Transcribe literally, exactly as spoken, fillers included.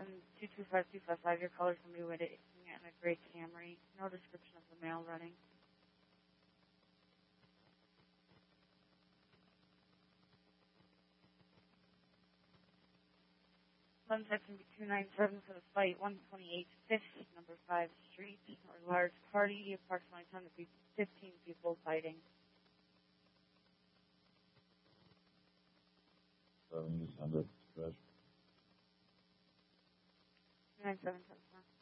And two two five two five five, your caller's going to be waiting in a gray Camry. No description of the mail running. London section B two nine seven for the flight one twenty-eight fifth, number five Street, or large party, approximately ten to fifteen people fighting. Seven, you send it to Crash. nine seven seven four.